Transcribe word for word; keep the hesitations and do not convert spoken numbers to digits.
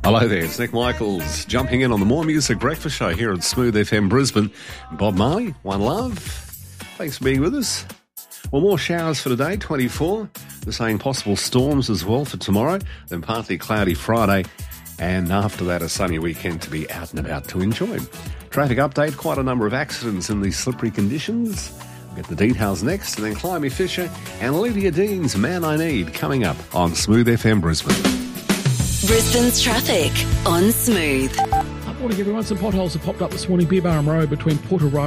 Hello there, it's Nick Michaels jumping in on the More Music Breakfast Show here at Smooth F M Brisbane. Bob Marley, One Love. Thanks for being with us. Well, more showers for today, twenty-four. They're saying possible storms as well for tomorrow, then partly cloudy Friday, and after that a sunny weekend to be out and about to enjoy. Traffic update, quite a number of accidents in these slippery conditions. We'll get the details next, and then Climby Fisher and Lydia Dean's Man I Need coming up on Smooth F M Brisbane. Brisbane's traffic on Smooth. Good morning, everyone. Some potholes have popped up this morning. Beerbarham Road between Porter Road